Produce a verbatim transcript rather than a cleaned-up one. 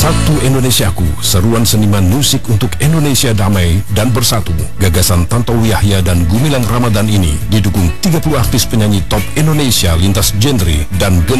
Satu Indonesiaku, seruan seniman musik untuk Indonesia damai dan bersatu. Gagasan Tantowi Yahya dan Gumilang Ramadan ini didukung tiga puluh artis penyanyi top Indonesia lintas genre dan genre.